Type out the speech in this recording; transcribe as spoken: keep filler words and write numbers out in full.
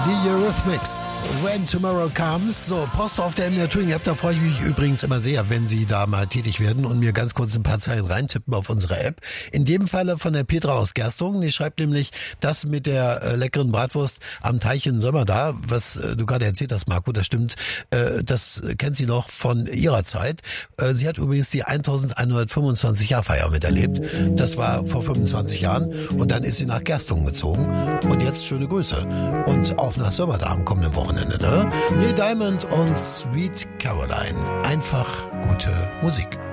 Die Eurythmics, When Tomorrow Comes. So, Post auf der M D R Touring App, da freue ich mich übrigens immer sehr, wenn Sie da mal tätig werden und mir ganz kurz ein paar Zeilen reintippen auf unsere App. In dem Falle von der Petra aus Gerstungen, die schreibt nämlich, das mit der äh, leckeren Bratwurst am Teich in Sommer da, was äh, du gerade erzählt hast, Marco, das stimmt, äh, das kennt sie noch von ihrer Zeit. Äh, sie hat übrigens die elfhundertfünfundzwanzig Jahr Feier miterlebt. Das war vor fünfundzwanzig Jahren und dann ist sie nach Gerstungen gezogen und jetzt schöne Grüße. Und auf nach Sommer da am kommenden Wochenende, ne? Neil Diamond und Sweet Caroline. Einfach gute Musik.